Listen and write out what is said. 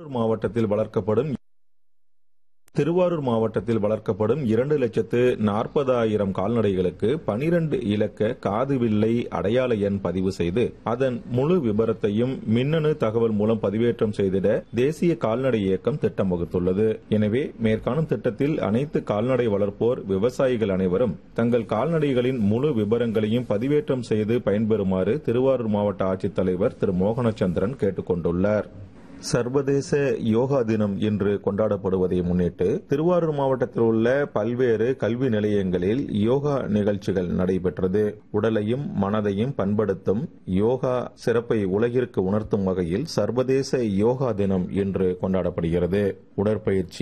திருவாரூர் மாவட்டத்தில் வளர்க்கப்படும் 2,40,000 கால்நடைகளுக்கு 12 இலக்க காது வில்லை அடையாள எண் பதிவு செய்து அதன் முழு விபரத்தையும் மின்னணு தகவல் மூலம் பதிவேற்றம் செய்திட தேசிய கால்நடை இயக்கம் திட்டம் வகுத்துள்ளது. எனவே மேற்காணும் திட்டத்தில் அனைத்து கால்நடை வளர்ப்போர், விவசாயிகள் அனைவரும் தங்கள் கால்நடைகளின் முழு விபரங்களையும் பதிவேற்றம் செய்து பயன்பெறுமாறு திருவாரூர் மாவட்ட ஆட்சித்தலைவர் திரு மோகனச்சந்திரன் கேட்டுக் கொண்டுள்ளார். சர்வதேச யோகா தினம் இன்று கொண்டாடப்படுவதை முன்னிட்டு திருவாரூர் மாவட்டத்தில் உள்ள பல்வேறு கல்வி நிலையங்களில் யோகா நிகழ்ச்சிகள் நடைபெற்றது. உடலையும் மனதையும் பண்படுத்தும் யோகா சிறப்பை உலகிற்கு உணர்த்தும் வகையில் சர்வதேச யோகா தினம் இன்று கொண்டாடப்படுகிறது. உடற்பயிற்சி,